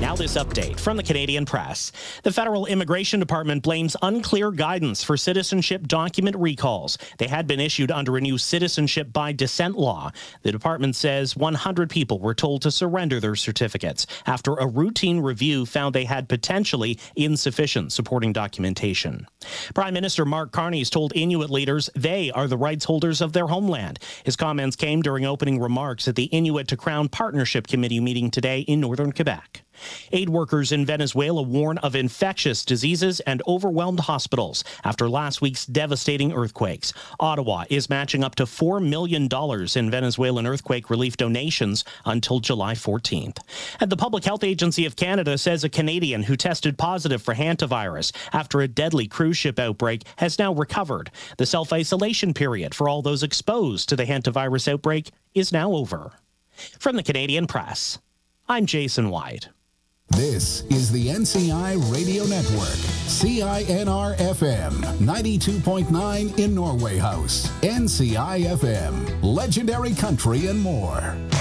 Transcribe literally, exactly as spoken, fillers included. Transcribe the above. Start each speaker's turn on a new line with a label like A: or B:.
A: Now this update from the Canadian Press. The Federal Immigration Department blames unclear guidance for citizenship document recalls. They had been issued under a new citizenship by descent law. The department says one hundred people were told to surrender their certificates after a routine review found they had potentially insufficient supporting documentation. Prime Minister Mark Carney has told Inuit leaders they are the rights holders of their homeland. His comments came during opening remarks at the Inuit to Crown Partnership Committee meeting today in northern Quebec. Aid workers in Venezuela warn of infectious diseases and overwhelmed hospitals after last week's devastating earthquakes. Ottawa is matching up to four million dollars in Venezuelan earthquake relief donations until July fourteenth. And the Public Health Agency of Canada says a Canadian who tested positive for hantavirus after a deadly cruise ship outbreak has now recovered. The self-isolation period for all those exposed to the hantavirus outbreak is now over. From the Canadian Press, I'm Jason White.
B: This is the N C I Radio Network, C I N R F M, ninety-two point nine in Norway House, N C I F M, Legendary Country and more.